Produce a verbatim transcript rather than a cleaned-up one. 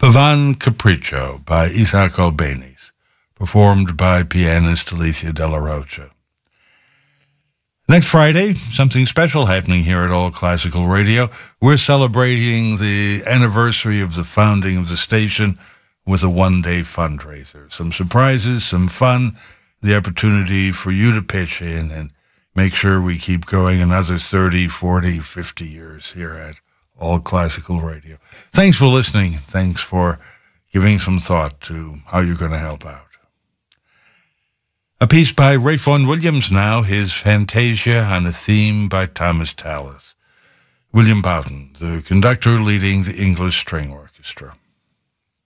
Van Capriccio by Isaac Albéniz, performed by pianist Alicia Della Rocha. Next Friday, something special happening here at All Classical Radio. We're celebrating the anniversary of the founding of the station with a one-day fundraiser. Some surprises, some fun, the opportunity for you to pitch in and make sure we keep going another thirty, forty, fifty years here at All Classical Radio. Thanks for listening. Thanks for giving some thought to how you're going to help out. A piece by Ray Vaughan Williams now, his Fantasia on a theme by Thomas Tallis. William Boughton, the conductor leading the English String Orchestra.